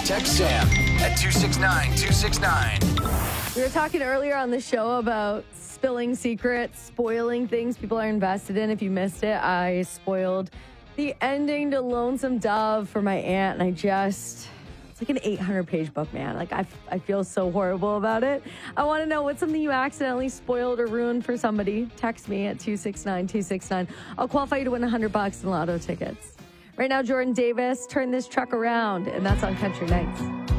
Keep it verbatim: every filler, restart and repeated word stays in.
Text Sam at two six nine two six nine. We were talking earlier on the show about spilling secrets, spoiling things people are invested in. If you missed it, I spoiled the ending to Lonesome Dove for my aunt, and I just... It's like an eight hundred page book, man. Like, I, I feel so horrible about it. I want to know what's something you accidentally spoiled or ruined for somebody. Text me at two six nine two six nine. I'll qualify you to win one hundred bucks in lotto tickets. Right now, Jordan Davis, Turn This Truck Around, and that's on Country Nights.